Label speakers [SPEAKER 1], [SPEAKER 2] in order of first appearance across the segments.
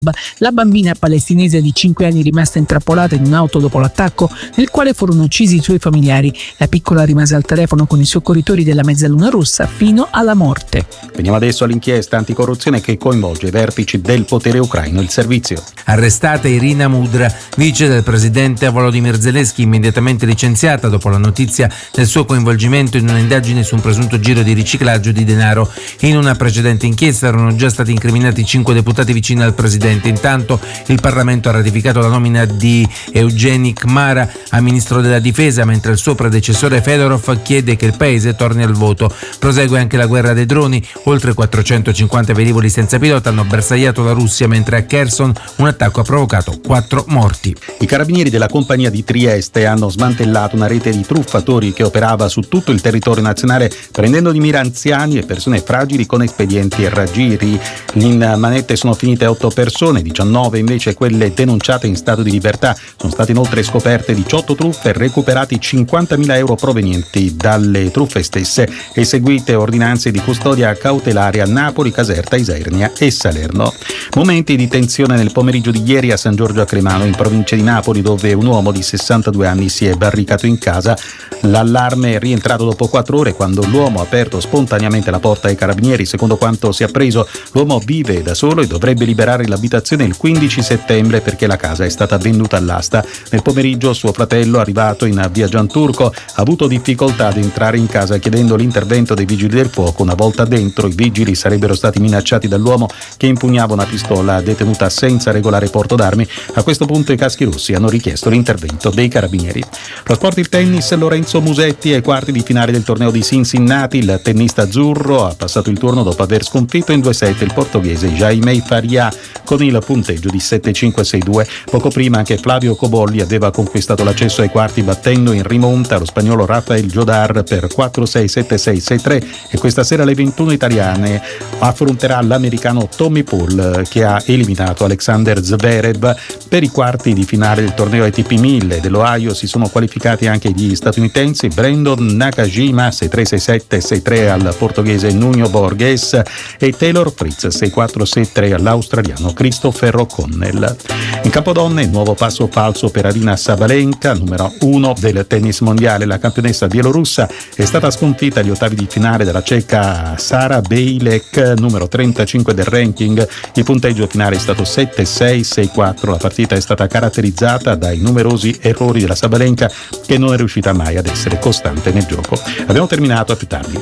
[SPEAKER 1] La bambina palestinese di 5 anni rimasta intrappolata in un'auto dopo l'attacco nel quale furono uccisi i suoi familiari. La piccola rimase al telefono con i soccorritori della Mezzaluna Rossa fino alla morte.
[SPEAKER 2] Veniamo adesso all'inchiesta anticorruzione che coinvolge i vertici del potere ucraino, il servizio.
[SPEAKER 3] Arrestata Irina Mudra, vice del presidente Volodymyr Zelensky, immediatamente licenziata dopo la notizia del suo coinvolgimento in un'indagine su un presunto giro di riciclaggio di denaro. In una precedente inchiesta erano già stati incriminati 5 deputati vicini al presidente. Intanto il Parlamento ha ratificato la nomina di Evgeny Kmara a ministro della difesa, mentre il suo predecessore Fedorov chiede che il paese torni al voto. Prosegue anche la guerra dei droni. Oltre 450 velivoli senza pilota hanno bersagliato la Russia, mentre a Kherson un attacco ha provocato 4 morti.
[SPEAKER 2] I carabinieri della compagnia di Trieste hanno smantellato una rete di truffatori che operava su tutto il territorio nazionale, prendendo di mira anziani e persone fragili con espedienti e raggiri. In manette sono finite 8 persone, 19 invece quelle denunciate in stato di libertà. Sono state inoltre scoperte 18 truffe e recuperati 50.000 euro provenienti dalle truffe stesse. Eseguite ordinanze di custodia cautelare a Napoli, Caserta, Isernia e Salerno. Momenti di tensione nel pomeriggio di ieri a San Giorgio a Cremano, in provincia di Napoli, dove un uomo di 62 anni si è barricato in casa. L'allarme è rientrato dopo 4 ore quando l'uomo ha aperto spontaneamente la porta ai carabinieri. Secondo quanto si è appreso, l'uomo vive da solo e dovrebbe liberare l'abitazione il 15 settembre perché la casa è stata venduta all'asta. Nel pomeriggio suo fratello, arrivato in via Gianturco, ha avuto difficoltà ad entrare in casa chiedendo l'intervento dei vigili del fuoco. Una volta dentro, i vigili sarebbero stati minacciati dall'uomo che impugnava una pistola detenuta senza regolare porto d'armi. A questo punto i caschi rossi hanno richiesto l'intervento dei carabinieri. Lo sport, il tennis. Lorenzo Musetti ai quarti di finale del torneo di Cincinnati. Il tennista azzurro ha passato il turno dopo aver sconfitto in 2-7 il portoghese Jaime Faria con il punteggio di 7-5-6-2. Poco prima anche Flavio Cobolli aveva conquistato l'accesso ai quarti battendo in rimonta lo spagnolo Rafael Jodar per 4-6-7-6-6-3, e questa sera alle 21 italiane affronterà l'americano Tommy Paul che ha eliminato Alexander Zverev. Per i quarti di finale del torneo ATP 1000 dell'Ohio si sono qualificati anche gli statunitensi Brandon Nakajima 6-3-6-7-6-3 al portoghese Nuno Borges e Taylor Fritz 6-4-6-3 all'australiano Christopher O'Connell. In campo donne, nuovo passo falso per Aryna Sabalenka, numero 1 del tennis mondiale. La campionessa bielorussa è stata sconfitta agli ottavi di finale dalla ceca Sara Bejlek, numero 35 del ranking. Il punteggio finale è stato 7-6-6-4. La partita è stata caratterizzata dai numerosi errori della Sabalenka, che non è riuscita mai ad essere costante nel gioco. Abbiamo terminato, a più tardi.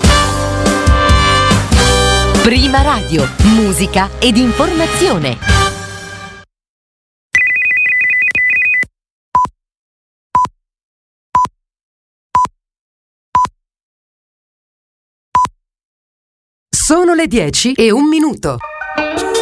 [SPEAKER 4] Prima Radio, musica ed informazione.
[SPEAKER 5] Sono le 10:01.